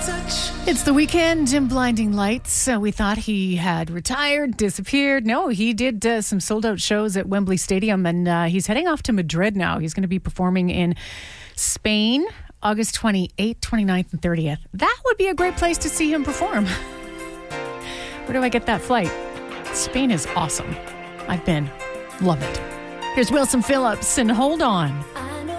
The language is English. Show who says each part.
Speaker 1: It's the weekend in Blinding Lights. So we thought he had retired, disappeared. No, he did some sold-out shows at Wembley Stadium, and he's heading off to Madrid now. He's going to be performing in Spain, August 28th, 29th, and 30th. That would be a great place to see him perform. Where do I get that flight? Spain is awesome. I've been. Love it. Here's Wilson Phillips, and Hold On.